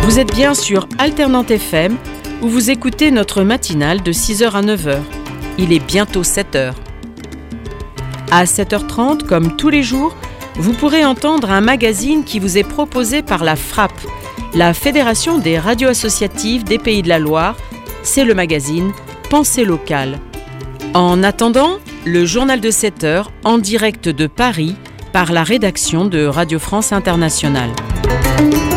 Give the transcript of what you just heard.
Vous êtes bien sur Alternante FM, où vous écoutez notre matinale de 6h à 9h. Il est bientôt 7h. À 7h30, comme tous les jours, vous pourrez entendre un magazine qui vous est proposé par la FRAP, la Fédération des radios associatives des Pays de la Loire. C'est le magazine Pensée locale. En attendant, le journal de 7h en direct de Paris par la rédaction de Radio France Internationale.